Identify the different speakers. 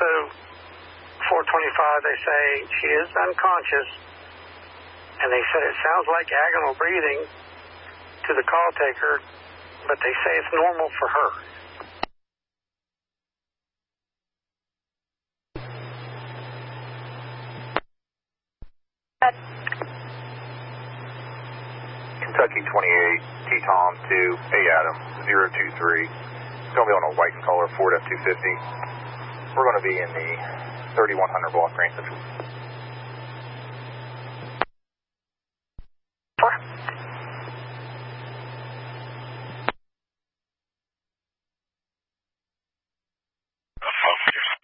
Speaker 1: also 425, they say she is unconscious, and they said it sounds like agonal breathing to the call taker, but they say it's normal for her.
Speaker 2: Kentucky 28, T-Tom to A Adam 023. It's going to be on a white and color Ford F-250. We're going to be in the 3100 block range.